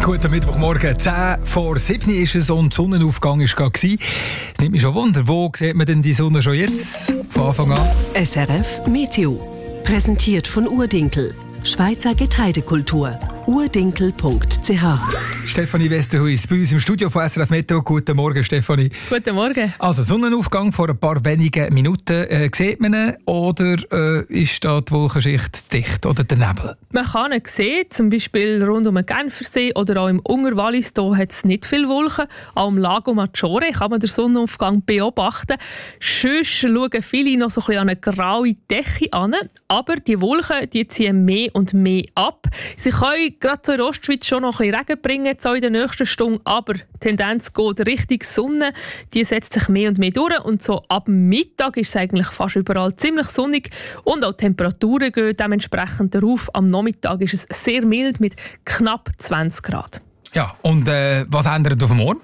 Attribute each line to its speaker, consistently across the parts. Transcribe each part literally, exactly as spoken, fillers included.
Speaker 1: Guten Mittwochmorgen, zehn vor sieben ist es und Sonnenaufgang war gerade. Es nimmt mich schon Wunder, wo sieht man denn die Sonne schon jetzt von Anfang an?
Speaker 2: S R F Meteo, präsentiert von Urdinkel, Schweizer Getreidekultur. urdinkel punkt c h.
Speaker 1: Stefanie Westerhuis bei uns im Studio von S R F Meteo. Guten Morgen, Stefanie.
Speaker 3: Guten Morgen.
Speaker 1: Also Sonnenaufgang vor ein paar wenigen Minuten. Äh, sieht man ihn oder äh, ist da die Wolkenschicht zu dicht oder der Nebel?
Speaker 3: Man kann ihn sehen, zum Beispiel rund um den Genfersee oder auch im Ungerwallis. Da hat es nicht viele Wolken. Auch im Lago Maggiore kann man den Sonnenaufgang beobachten. Sonst schauen viele noch so ein bisschen an eine graue Decke an. Aber die Wolken die ziehen mehr und mehr ab. Sie können gerade zur Ostschweiz schon noch ein bisschen Regen bringen jetzt auch in den nächsten Stunden, aber die Tendenz geht Richtung Sonne. Die setzt sich mehr und mehr durch und so ab Mittag ist es eigentlich fast überall ziemlich sonnig und auch die Temperaturen gehen dementsprechend darauf. Am Nachmittag ist es sehr mild mit knapp zwanzig Grad.
Speaker 1: Ja, und äh, was ändert auf morgen?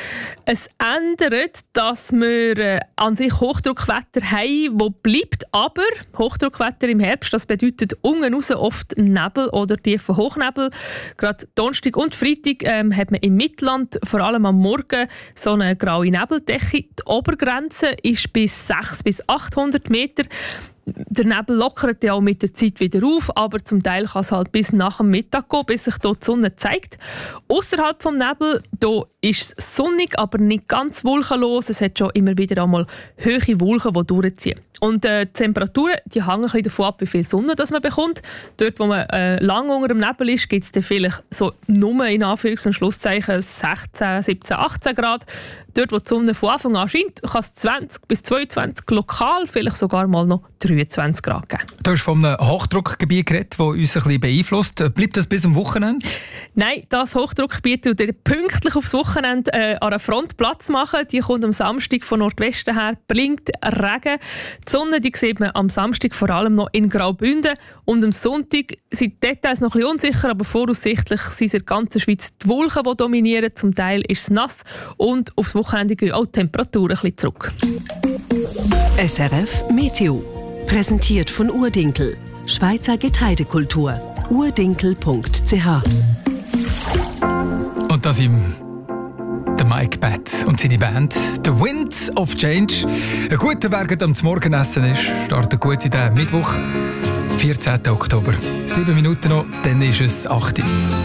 Speaker 3: Es ändert, dass wir äh, an sich Hochdruckwetter haben, das bleibt, aber Hochdruckwetter im Herbst, das bedeutet unten raus oft Nebel oder tiefen Hochnebel. Gerade Donnerstag und Freitag ähm, hat man im Mittelland vor allem am Morgen so eine graue Nebeldecke. Die Obergrenze ist bis sechshundert bis achthundert Meter. Der Nebel lockert ja auch mit der Zeit wieder auf, aber zum Teil kann es halt bis nach dem Mittag gehen, bis sich dort die Sonne zeigt. Ausserhalb vom Nebel da ist es sonnig, aber nicht ganz wolkenlos. Es hat schon immer wieder einmal hohe Wolken, die durchziehen. Und äh, die Temperaturen die hängen ein bisschen davon ab, wie viel Sonne das man bekommt. Dort, wo man äh, lang unter dem Nebel ist, gibt es dann vielleicht so nur in Anführungs- und Schlusszeichen sechzehn, siebzehn, achtzehn Grad. Dort, wo die Sonne von Anfang an scheint, kann es zwanzig bis zweiundzwanzig, lokal vielleicht sogar mal noch dreiundzwanzig Grad geben.
Speaker 1: Du hast von einem Hochdruckgebiet geredet, das uns ein bisschen beeinflusst. Bleibt das bis zum Wochenende?
Speaker 3: Nein, das Hochdruckgebiet wird pünktlich aufs Wochenende äh, an einer Front Platz machen. Die kommt am Samstag von Nordwesten her, blinkt Regen. Die Sonne die sieht man am Samstag vor allem noch in Graubünden. Und am Sonntag sind die Details noch ein bisschen unsicher, aber voraussichtlich sind es in der ganzen Schweiz die Wolken, die dominieren. Zum Teil ist es nass und aufs Wochenende gehen auch die Temperaturen ein bisschen zurück.
Speaker 2: S R F Meteo, präsentiert von Urdinkel, Schweizer Getreidekultur. urdinkel punkt c h.
Speaker 1: Und das im der Mike Batt und seine Band «The Wind of Change». Ein guter Werk am Morgenessen ist, startet gut in den Mittwoch, vierzehnten Oktober. Sieben Minuten noch, dann ist es acht Uhr.